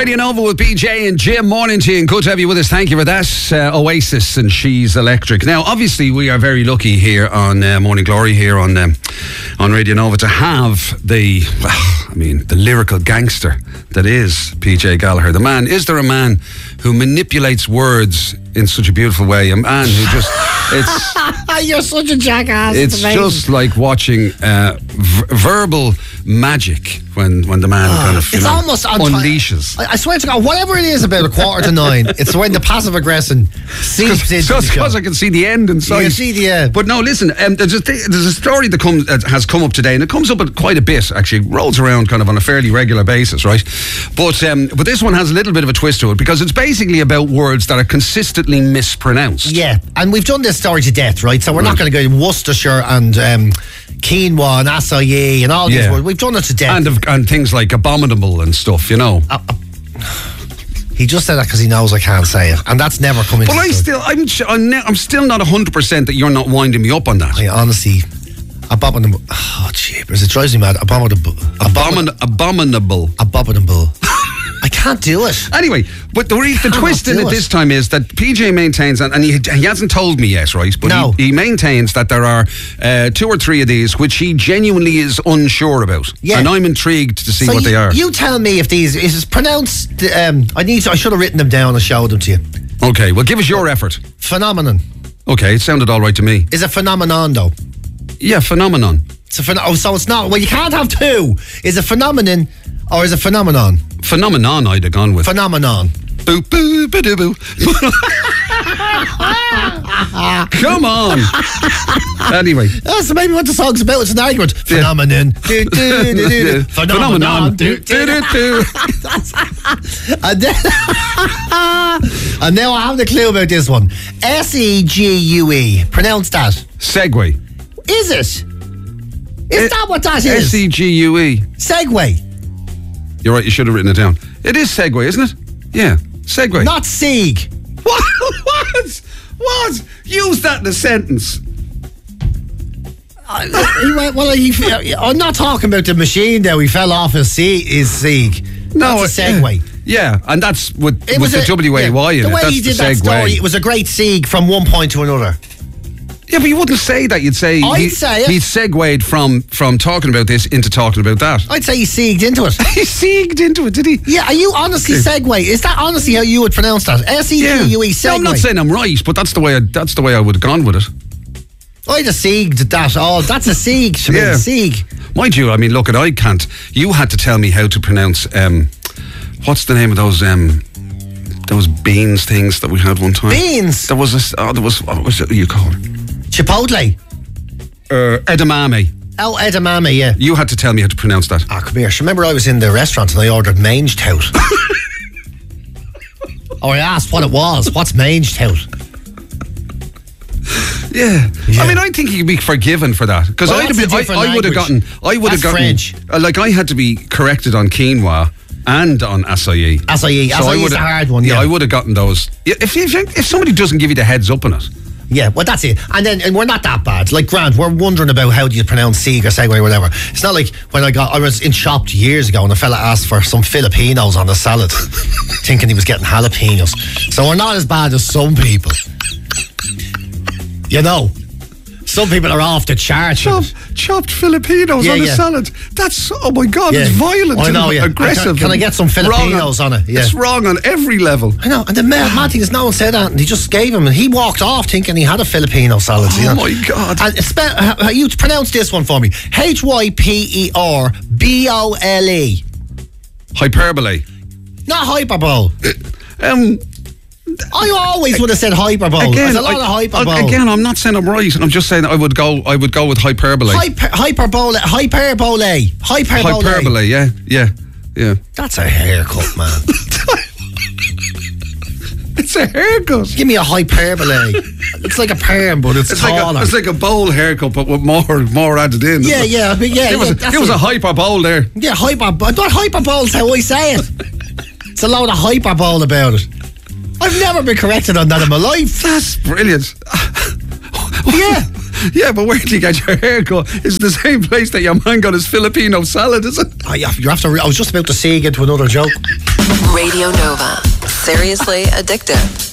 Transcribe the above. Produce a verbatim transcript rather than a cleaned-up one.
Radio Nova with B J and Jim. Morning to you and good to have you with us. Thank you for that. Uh, Oasis and She's Electric. Now, obviously, we are very lucky here on uh, Morning Glory here on um, on Radio Nova to have the, well, I mean, the lyrical gangster that is P J Gallagher. The man, is there a man who manipulates words in such a beautiful way? A man who just, it's... You're such a jackass. It's, it's just like watching uh, v- verbal magic when, when the man oh, kind of, you it's know, almost unleashes. I, I swear to God, whatever it is about a quarter to nine, it's when the passive aggression seeps into just the because I can see the end in sight. You can see the end. But no, listen, um, there's, a th- there's a story that comes uh, has come up today, and it comes up at quite a bit, actually. Rolls around kind of on a fairly regular basis, right? But um, but this one has a little bit of a twist to it, because it's basically about words that are consistently mispronounced. Yeah, and we've done this story to death, right? So we're right. not going to go in Worcestershire and um, quinoa and acai and all these yeah. words. We've done it to death. And, of, and things like abominable and stuff, you know. Uh, uh, he just said that because he knows I can't say it, and that's never coming. But I still, I'm, I'm, ne- I'm still not one hundred percent that you're not winding me up on that. I honestly, abominable. Oh, jeepers, it drives me mad. Abominable. Abomin- abominable. Abominable. I can't do it. Anyway, but the, re- the twist in it, it this time is that P J maintains, and, and he, he hasn't told me yet, right? But no. he, he maintains that there are uh, two or three of these which he genuinely is unsure about. Yeah. And I'm intrigued to see so what you, they are. You tell me if these is pronounced. Um, I need. To, I should have written them down and showed them to you. Okay, well, give us your effort. Phenomenon. Okay, it sounded all right to me. Is a phenomenon though? Yeah, phenomenon. It's a phen- oh, so it's not. Well, you can't have two. Is a phenomenon or is a phenomenon? Phenomenon, I'd have gone with. Phenomenon. Boo, boo, boo, boo, boo. Come on. Anyway. That's maybe what the song's about. It's an argument. Phenomenon. Do, do, do, do, do. Phenomenon. Do, do, do, do. and, then and now I have the clue about this one. S E G U E. Pronounce that. Segway. Is it? Is it, that what that is? S E G U E. Segway. You're right, you should have written it down. It is Segway, isn't it? Yeah, Segway. Not Sieg. What? What? What? Use that in a sentence. Uh, he went, well, he, I'm not talking about the machine there. He fell off his, C, his Sieg. No, that's a Segway. Yeah, and that's with, it with the a, W A Y yeah, in the it. way That's he did the that Segway. story, it was a great Sieg from one point to another. Yeah, but you wouldn't say that. You'd say I'd he, say it. he segued from, from talking about this into talking about that. I'd say he Sieged into it. He Sieged into it, did he? Yeah, are you honestly Segway? Is that honestly how you would pronounce that? S E G U E, Segway. No, I'm not saying I'm right, but that's the way I, that's the way I would have gone with it. I'd have Sieged that. Oh, that's a Sieg, Sieg. Yeah. Sieg. Mind you, I mean, look, I can't. You had to tell me how to pronounce, um, what's the name of those, um, those beans things that we had one time? Beans? There was a, oh, there was, what was it you called? Chipotle. Uh, edamame. Oh, edamame, yeah. You had to tell me how to pronounce that. Ah, oh, come here. Remember I was in the restaurant and I ordered mange tout. Or I asked what it was. What's mange tout? Yeah. yeah. I mean, I think you could be forgiven for that. Because well, I'd have been, I, I would have gotten, I would have gotten, French. Uh, like I had to be corrected on quinoa and on acai. Acai, so acai is a hard one, yeah. Yeah, I would have gotten those. If, if, if somebody doesn't give you the heads up on it. Yeah, well, that's it. And then, and we're not that bad. Like, Grant, we're wondering about how do you pronounce Sieg or Segway or whatever. It's not like when I got, I was in shop years ago and a fella asked for some Filipinos on the salad, thinking he was getting jalapenos. So we're not as bad as some people. You know, some people are off the charts. Chopped, chopped Filipinos yeah, on a yeah. salad. That's, oh my God, yeah. It's violent I know, and yeah. aggressive. Can, can I get some Filipinos on, on it? Yeah. It's wrong on every level. I know, and the mad, mad thing is no one said that, and he just gave him, and he walked off thinking he had a Filipino salad. Oh you know? my God. And spe- how you pronounce this one for me. H Y P E R B O L E. Hyperbole. Not hyperbole. Um... I always would have said hyperbole. Again, There's a lot I, of hyperbole. Again, I'm not saying I'm right. I'm just saying I would go. I would go with hyperbole. Hyper, hyperbole. Hyperbole. Hyperbole. Hyperbole. Yeah, yeah, yeah. That's a haircut, man. It's a haircut. Give me a hyperbole. It's like a perm, but it's, it's taller. Like a, it's like a bowl haircut, but with more more added in. Yeah, yeah, but yeah. It was, yeah, it was a hyperbole there. Yeah, hyperbole. I thought hyperbole's how I say it. It's a load of hyperbole about it. I've never been corrected on that in my life. That's brilliant. Yeah. Yeah, but where do you get your haircut? It's the same place that your man got his Filipino salad, is it? Oh, you're after, I was just about to Sieg into another joke. Radio Nova. Seriously addictive.